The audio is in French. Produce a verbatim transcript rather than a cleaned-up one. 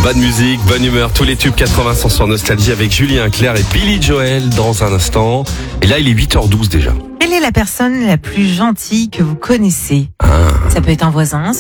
Bonne musique, bonne humeur, tous les tubes quatre-vingts sont sur Nostalgie avec Julien Clerc et Billy Joel dans un instant. Et là, il est huit heures douze déjà. Quelle est la personne la plus gentille que vous connaissez ? Ah. Ça peut être un voisin,